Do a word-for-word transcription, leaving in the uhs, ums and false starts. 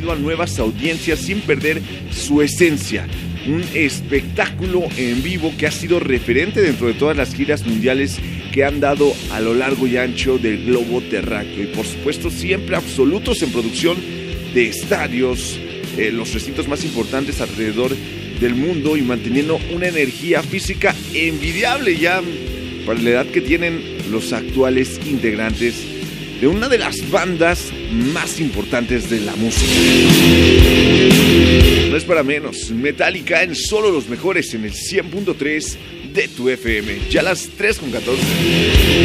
atrayendo a nuevas audiencias sin perder su esencia. Un espectáculo en vivo que ha sido referente dentro de todas las giras mundiales que han dado a lo largo y ancho del globo terráqueo. Y por supuesto siempre absolutos en producción de estadios, eh, los recintos más importantes alrededor del mundo, y manteniendo una energía física envidiable ya para la edad que tienen los actuales integrantes de una de las bandas más importantes de la música. No es para menos, Metallica en Solo los Mejores en el cien punto tres de tu F M. Ya las tres con catorce.